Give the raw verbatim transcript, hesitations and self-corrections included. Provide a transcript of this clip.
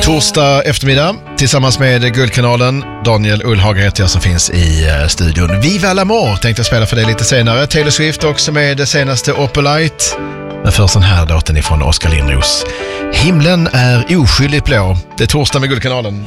Torsdag eftermiddag tillsammans med Guldkanalen. Daniel Ullhage heter jag som finns i studion. Viva l'amour tänkte jag spela för dig lite senare. Taylor Swift också med det senaste Opalite. Men först den här låten ifrån Oskar Lindros. Himlen är oskyldigt blå. Det är torsdag med Guldkanalen.